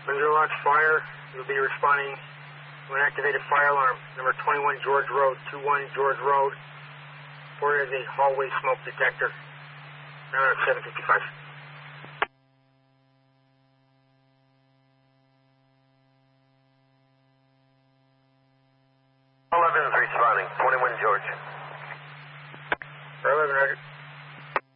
Windsor Lodge Fire, you'll be responding to an activated fire alarm, number 21 George Road, 21 George Road. Reported as a hallway smoke detector. Now at 7:55. 11 is responding, 21 George.